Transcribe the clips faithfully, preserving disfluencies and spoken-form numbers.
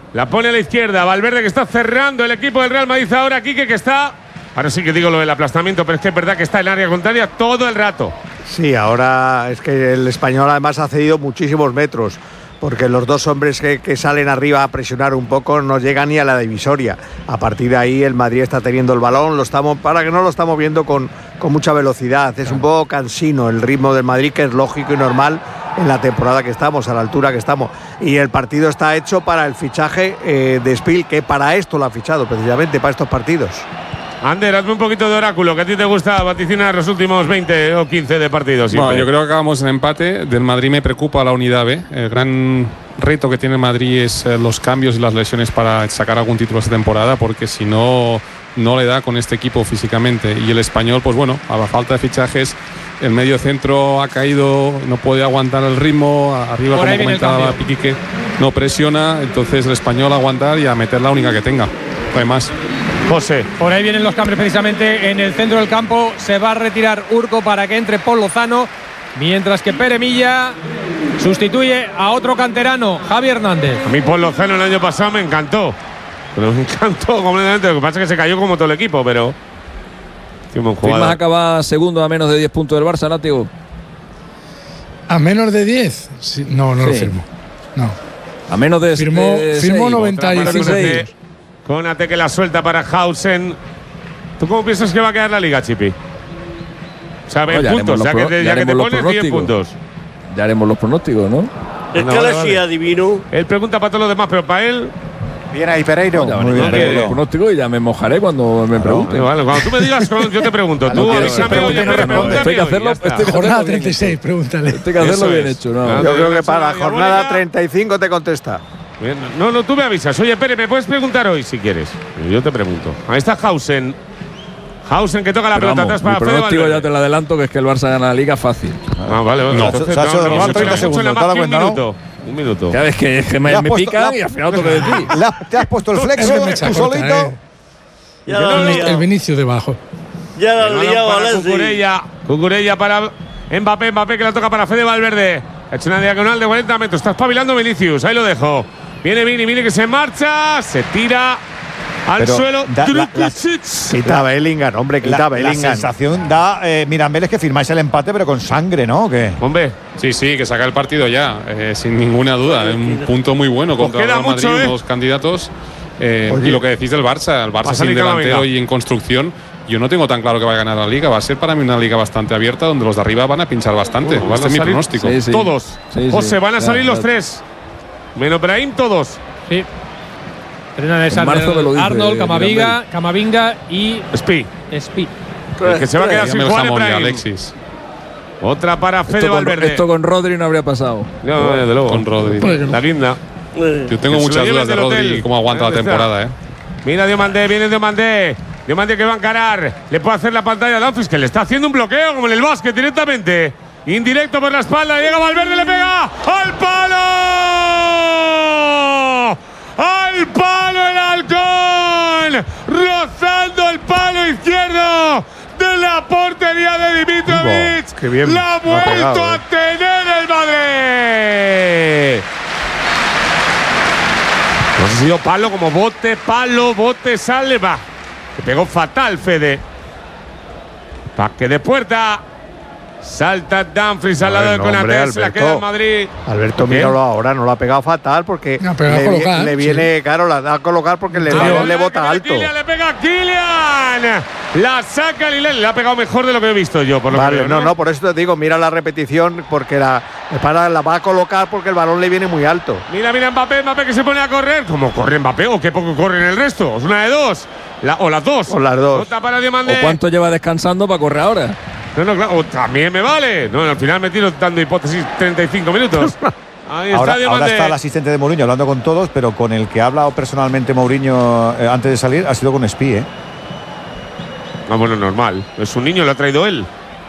La pone a la izquierda. Valverde que está cerrando el equipo del Real Madrid ahora. Quique que está… Ahora sí que digo lo del aplastamiento, pero es que es verdad que está en área contraria todo el rato. Sí, ahora es que el Español además ha cedido muchísimos metros, porque los dos hombres que, que salen arriba a presionar un poco no llegan ni a la divisoria. A partir de ahí el Madrid está teniendo el balón, lo estamos, para que no lo estamos viendo con, con mucha velocidad. Es un poco cansino el ritmo del Madrid, que es lógico y normal en la temporada que estamos, a la altura que estamos. Y el partido está hecho para el fichaje eh, de Spill, que para esto lo ha fichado, precisamente para estos partidos. Ander, hazme un poquito de oráculo, que a ti te gusta vaticinar los últimos veinte o quince de partidos. Bueno, yo creo que acabamos en empate. Del Madrid me preocupa la unidad B. El gran reto que tiene el Madrid es eh, los cambios y las lesiones para sacar algún título esta temporada, porque si no, no le da con este equipo físicamente. Y el Español, pues bueno, a la falta de fichajes, el medio centro ha caído, no puede aguantar el ritmo. Arriba, como comentaba Piquique, no presiona. Entonces el Español a aguantar y a meter la única que tenga. No hay más. José. Por ahí vienen los cambios precisamente en el centro del campo. Se va a retirar Urco para que entre Paul Lozano, mientras que Pere Milla sustituye a otro canterano, Javi Hernández. A mí Paul Lozano el año pasado me encantó. Pero me encantó completamente. Lo que pasa es que se cayó como todo el equipo, pero… ¿Firmas acaba segundo a menos de diez puntos del Barça, Látigo? ¿A menos de diez? Sí, no, no sí. lo firmo. No. A menos de… Firmó, de firmó noventa y seis. Conate que la suelta para Hausen. ¿Tú cómo piensas que va a quedar la liga, Chipi? O sea, en puntos, ya que te, ya que te pones diez puntos. Ya haremos los pronósticos, ¿no? Es no, que vale, le vale. adivino. Él pregunta para todos los demás, pero para él… Bien ahí, Pereiro. Ya, Muy bien, Pereiro. Los pronósticos y ya me mojaré cuando me pregunte. No, vale, cuando tú me digas, yo te pregunto. Tú avísame, oye, no pregúntame. Estoy que hacerlo, estoy que jornada treinta y seis, pregúntale. Estoy que hacerlo bien hecho, ¿no? Yo creo que para la jornada treinta y cinco te contesta. Bien. No, no, tú me avisas. Oye, Pere, ¿me puedes preguntar hoy si quieres? Yo te pregunto. Ahí está Hausen. Hausen que toca la Pero pelota vamos, atrás para Fede Valverde. pronóstico ya te lo adelanto, que es que el Barça gana la liga fácil. Ah, vale, vale. No. Entonces, Se ha hecho no, de no, robar no, treinta no, segundos, no, ¿te das un cuenta, minuto. Un minuto. Ya ves que, que me, me puesto, pican la, y al final toque de ti. La, te has puesto el flexo, tú solito. Eh. Ya la El, liado. el Vinicius debajo. Ya la Balón liado, para Alessi. Cucurella. Cucurella para Mbappé. Mbappé que la toca para Fede Valverde. Ha hecho una diagonal de cuarenta metros. Está espabilando Vinicius. Ahí lo dejo. Viene Vini, Vini que se marcha. Se tira al Pero suelo. da, la, la, quita Bellingham, hombre, quita la, Bellingham. la sensación da, eh, Mirambel, es que firmáis el empate, pero con sangre, ¿no? ¿O qué? Hombre. Sí, sí, que saca el partido ya, eh, sin ninguna duda. Es un punto muy bueno Pues contra el queda Real Madrid, mucho, ¿eh? uno de los candidatos. Eh, y lo que decís del Barça, el Va a Barça salir sin delantero Camavinga. y en construcción, yo no tengo tan claro que va a ganar la liga. Va a ser para mí una liga bastante abierta, donde los de arriba van a pinchar bastante. Bueno, Va a ser van a mi salir- pronóstico. Sí, sí. Todos. Sí, José, sí. van a salir Ya, los ya. tres. Menos Brahim, todos. Sí. Entrenan es En marzo me lo dice Arnold, Camavinga, Mirambel. Camavinga y Spi. Speed. El que se va a quedar sin Dígame el jugar es jamón y Brahim. Alexis. Otra para Fede Esto con, Valverde. esto con Rodri no habría pasado. No, no, desde luego. Con Rodri. La guinda. Yo tengo Que se lo muchas lleven dudas de del Rodri hotel. y cómo aguanta la Ahí está. temporada, ¿eh? Mira Diomandé, viene Diomandé. Diomandé que va a encarar. Le puede hacer la pantalla a Dumfries, que le está haciendo un bloqueo como en el básquet directamente. Indirecto por la espalda. Llega Valverde, le pega. ¡Al palo! ¡Al palo el halcón! Rozando el palo izquierdo de la portería de Dimitrovic. Qué bien La ha lo ha vuelto pegado, a eh. tener el Madrid. No ha sido palo como bote, palo, bote, sale, va. Se pegó fatal, Fede. Paque de puerta. Salta Dumfries al lado de Bueno, hombre, Konaté. Se la Alberto. queda en Madrid. Alberto, ¿Qué? míralo ahora, no lo ha pegado fatal porque No, pero la le, ha colocado, le sí. viene, claro, la da a colocar porque le, Ah, le, vale, le bota que alto. Kylian, le pega a Kylian. La saca Lilel. Le ha pegado mejor de lo que he visto yo, por lo Vale, que veo, no, ¿no? no, por eso te digo, mira la repetición porque la, para, la va a colocar porque el balón le viene muy alto. Mira, mira Mbappé, Mbappé que se pone a correr. ¿Cómo corre Mbappé? ¿O qué poco corren el resto? Es una de dos. La, o las dos. O las dos. Otra para Diomandé. ¿O cuánto lleva descansando para correr ahora? No, no, claro. O también me vale. No, al final me tiro dando hipótesis treinta y cinco minutos. Ahí Ahora, está ahora Diomandé. está el asistente de Mourinho hablando con todos, pero con el que ha hablado personalmente Mourinho eh, antes de salir ha sido con Spi, ¿eh? Ah, bueno, normal. Es un niño, lo ha traído él.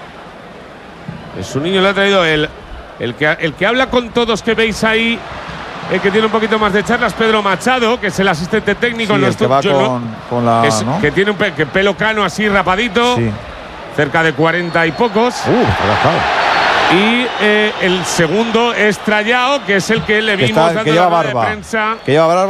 Es un niño, lo ha traído él. El que, el que habla con todos que veis ahí, el que tiene un poquito más de charlas, Pedro Machado, que es el asistente técnico. Sí, no el estoy- que va yo no- con, con la… es- ¿no? Que tiene un pe- que pelo cano así rapadito, Sí. cerca de cuarenta y pocos. Uh, relajado. Y eh, el segundo es Trayao, que es el que le Que, vimos está- dando que lleva la rueda de barba. prensa. Que lleva barba.